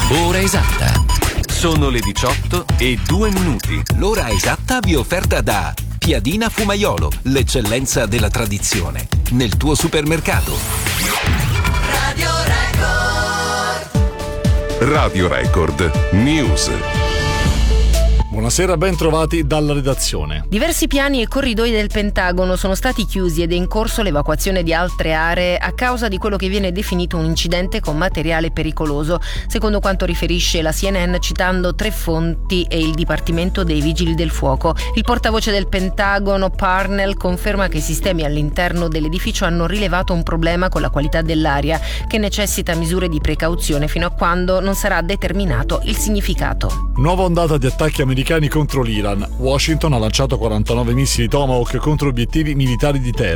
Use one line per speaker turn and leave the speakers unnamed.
Ora esatta. Sono le 18:02. L'ora esatta vi è offerta da Piadina Fumaiolo, l'eccellenza della tradizione, nel tuo supermercato.
Radio Record.
Radio Record News.
Buonasera, ben trovati dalla redazione.
Diversi piani e corridoi del Pentagono sono stati chiusi ed è in corso l'evacuazione di altre aree a causa di quello che viene definito un incidente con materiale pericoloso, secondo quanto riferisce la CNN citando 3 fonti e il Dipartimento dei Vigili del Fuoco. Il portavoce del Pentagono, Parnell, conferma che i sistemi all'interno dell'edificio hanno rilevato un problema con la qualità dell'aria che necessita misure di precauzione fino a quando non sarà determinato il significato.
Nuova ondata di attacchi americani contro l'Iran. Washington ha lanciato 49 missili Tomahawk contro obiettivi militari di terra.